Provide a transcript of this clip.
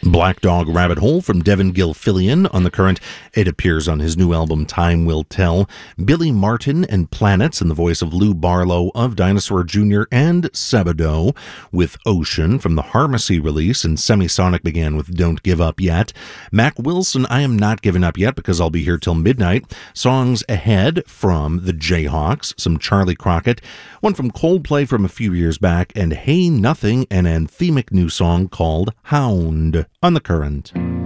Black Dog Rabbit Hole from Devin Gilfillian on The Current. It appears on his new album Time Will Tell. Billy Martin and Planets in the voice of Lou Barlow of Dinosaur Jr. and Sebadoh with Ocean from the Harmacy release, and Semisonic began with Don't Give Up Yet. Mac Wilson, I Am Not Giving Up Yet Because I'll Be Here Till Midnight. Songs ahead from the Jayhawks, some Charlie Crockett, one from Coldplay from a few years back, and Hey Nothing, an anthemic new song called Hound on The Current.